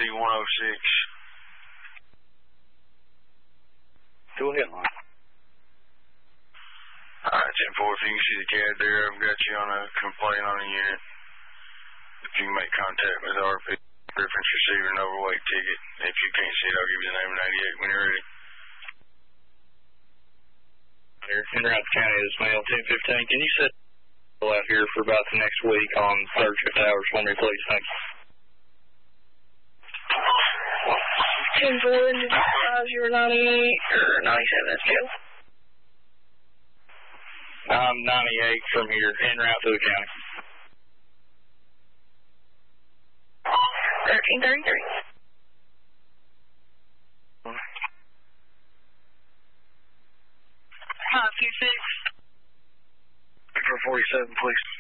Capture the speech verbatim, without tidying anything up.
one oh six. Go ahead, Lon. Alright, ten four, if you can see the cab there, I've got you on a complaint on the unit. If you can make contact with R P, reference receiver and overweight ticket. If you can't see it, I'll give you the name of ninety-eight when you're ready. Here, in Route County as well, ten fifteen. Can you set out here for about the next week on third shift hours for me, please? Thanks. ten four, five zero ninety-eight, or ninety-seven, that's Joe. I'm ninety-eight from here, en route to the county. thirteen thirty-three. five two six. For forty-seven, please.